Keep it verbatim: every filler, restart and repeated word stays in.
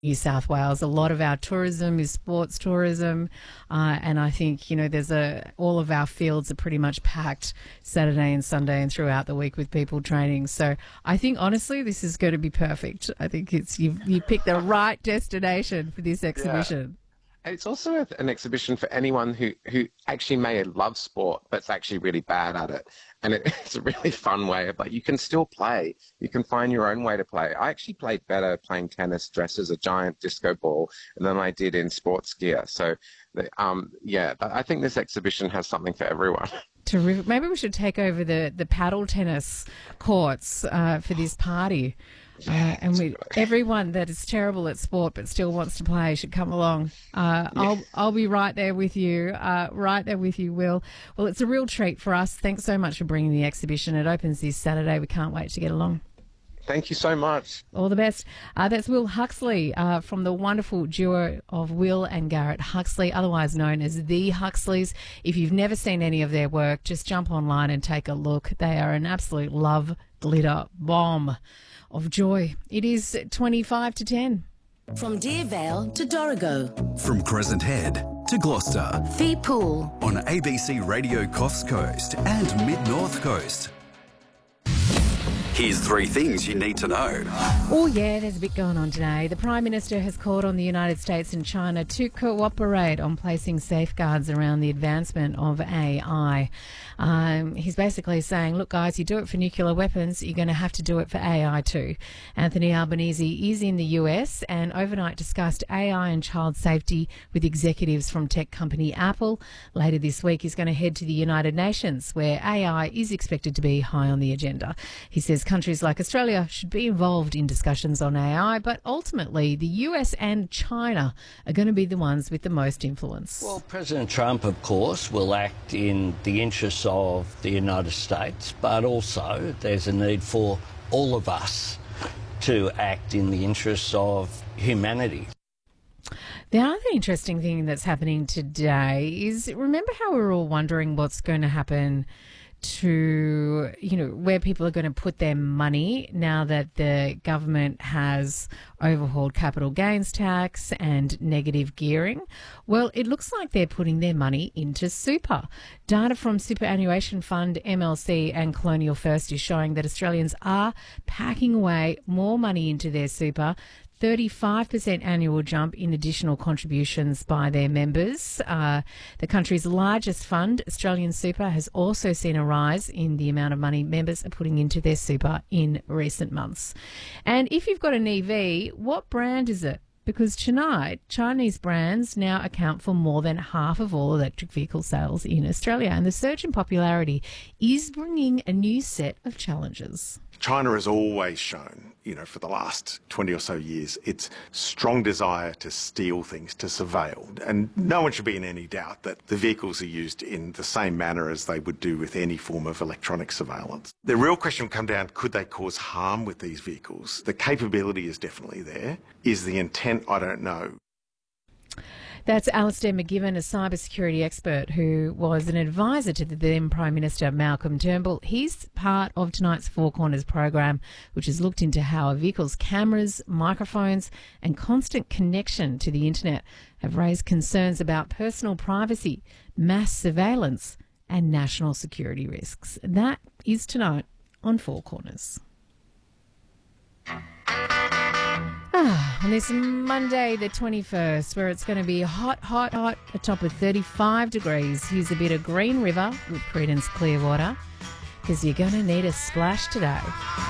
New South Wales. A lot of our tourism is sports tourism, uh, and I think, you know, there's a all of our fields are pretty much packed Saturday and Sunday and throughout the week with people training. So I think, honestly, this is going to be perfect. I think it's you you picked the right destination for this exhibition. Yeah. It's also an exhibition for anyone who, who actually may love sport but's actually really bad at it. And it, it's a really fun way of, like, you can still play. You can find your own way to play. I actually played better playing tennis dressed as a giant disco ball than I did in sports gear. So, um, yeah, I think this exhibition has something for everyone. Terrific. Maybe we should take over the, the paddle tennis courts uh, for this party. Uh, and we, everyone that is terrible at sport but still wants to play should come along. Uh, yeah. I'll I'll be right there with you, uh, right there with you, Will. Well, it's a real treat for us. Thanks so much for bringing the exhibition. It opens this Saturday. We can't wait to get along. Thank you so much. All the best. Uh, that's Will Huxley uh, from the wonderful duo of Will and Garrett Huxley, otherwise known as the Huxleys. If you've never seen any of their work, just jump online and take a look. They are an absolute love glitter bomb of joy. It is twenty-five to ten. From Deervale to Dorrigo. From Crescent Head to Gloucester. Fee Pool. On A B C Radio Coffs Coast and Mid-North Coast. Here's three things you need to know. Oh, yeah, there's a bit going on today. The Prime Minister has called on the United States and China to cooperate on placing safeguards around the advancement of A I. Um, he's basically saying, look, guys, you do it for nuclear weapons, you're going to have to do it for A I too. Anthony Albanese is in the U S and overnight discussed A I and child safety with executives from tech company Apple. Later this week, he's going to head to the United Nations, where A I is expected to be high on the agenda. He says countries like Australia should be involved in discussions on A I, but ultimately the U S and China are going to be the ones with the most influence. Well, President Trump, of course, will act in the interests of the United States, but also there's a need for all of us to act in the interests of humanity. The other interesting thing that's happening today is, remember how we were all wondering what's going to happen to, you know, where people are going to put their money now that the government has overhauled capital gains tax and negative gearing? Well, it looks like they're putting their money into super. Data from Superannuation Fund, M L C and Colonial First is showing that Australians are packing away more money into their super. thirty-five percent annual jump in additional contributions by their members. Uh, the country's largest fund, Australian Super, has also seen a rise in the amount of money members are putting into their super in recent months. And if you've got an E V, what brand is it? Because tonight, Chinese brands now account for more than half of all electric vehicle sales in Australia. And the surge in popularity is bringing a new set of challenges. China has always shown, you know, for the last twenty or so years, its strong desire to steal things, to surveil. And no one should be in any doubt that the vehicles are used in the same manner as they would do with any form of electronic surveillance. The real question will come down, could they cause harm with these vehicles? The capability is definitely there. Is the intent? I don't know. That's Alistair McGivern, a cybersecurity expert who was an advisor to the then Prime Minister Malcolm Turnbull. He's part of tonight's Four Corners program, which has looked into how a vehicle's cameras, microphones and constant connection to the internet have raised concerns about personal privacy, mass surveillance and national security risks. That is tonight on Four Corners. Ah, on this Monday the twenty-first, where it's going to be hot, hot, hot, a top of thirty-five degrees. Here's a bit of Green River with Creedence Clearwater, because you're going to need a splash today.